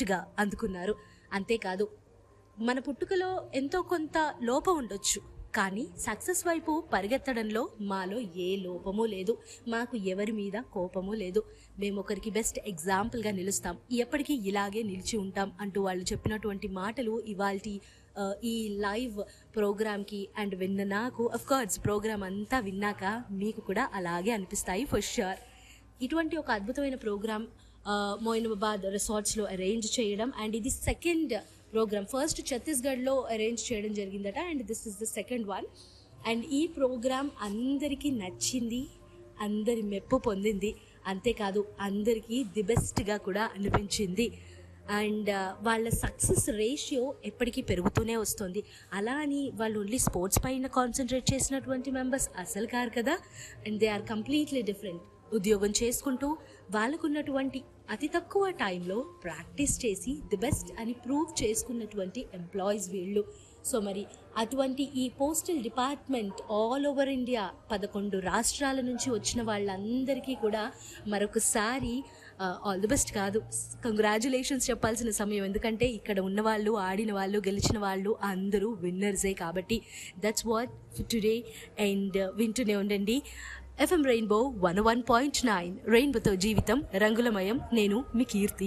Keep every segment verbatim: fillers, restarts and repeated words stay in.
బెస్ట్గా అందుకున్నారు. అంతేకాదు మన పుట్టుకలో ఎంతో కొంత లోపం ఉండొచ్చు, కానీ సక్సెస్ వైపు పరిగెత్తడంలో మాలో ఏ లోపము లేదు, మాకు ఎవరి మీద కోపము లేదు. మేము ఒకరికి బెస్ట్ ఎగ్జాంపుల్గా నిలుస్తాం, ఎప్పటికీ ఇలాగే నిలిచి ఉంటాం అంటూ వాళ్ళు చెప్పినటువంటి మాటలు ఇవాల్టి ఈ లైవ్ ప్రోగ్రామ్కి అండ్ విన్న నాకు అఫ్కోర్స్ ప్రోగ్రామ్ అంతా విన్నాక మీకు కూడా అలాగే అనిపిస్తాయి ఫర్ ష్యూర్. ఇటువంటి ఒక అద్భుతమైన ప్రోగ్రామ్ మోయినాబాద్ రిసార్ట్స్లో అరేంజ్ చేయడం, అండ్ ఇది సెకండ్ ప్రోగ్రామ్. ఫస్ట్ ఛత్తీస్గఢ్లో అరేంజ్ చేయడం జరిగిందట, and this is the second one. And ఈ ప్రోగ్రామ్ అందరికీ నచ్చింది, అందరి మెప్పు పొందింది. అంతేకాదు అందరికీ ది బెస్ట్గా కూడా అనిపించింది. అండ్ వాళ్ళ సక్సెస్ రేషియో ఎప్పటికీ పెరుగుతూనే వస్తుంది. అలా అని వాళ్ళు ఓన్లీ స్పోర్ట్స్ పైన కాన్సన్ట్రేట్ చేసినటువంటి మెంబర్స్ అసలు కారు కదా. And they are completely different. ఉద్యోగం చేసుకుంటూ వాళ్ళకున్నటువంటి అతి తక్కువ టైంలో ప్రాక్టీస్ చేసి ది బెస్ట్ అని ప్రూవ్ చేసుకున్నటువంటి ఎంప్లాయీస్ వీళ్ళు. సో మరి అటువంటి ఈ postal department all over India పదకొండు రాష్ట్రాల నుంచి వచ్చిన వాళ్ళందరికీ కూడా మరొకసారి ఆల్ ది బెస్ట్ కాదు, కంగ్రాచులేషన్స్ చెప్పాల్సిన సమయం. ఎందుకంటే ఇక్కడ ఉన్న వాళ్ళు, ఆడిన వాళ్ళు, గెలిచిన వాళ్ళు అందరూ విన్నర్సే కాబట్టి. That's what today. అండ్ వింటూనే ఉండండి FM rainbow one one point nine. రెయిన్బోతో జీవితం రంగులమయం. నేను మీ కీర్తి.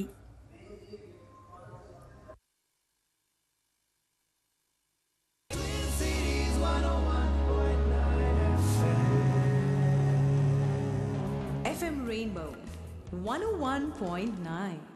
FM rainbow one oh one point nine.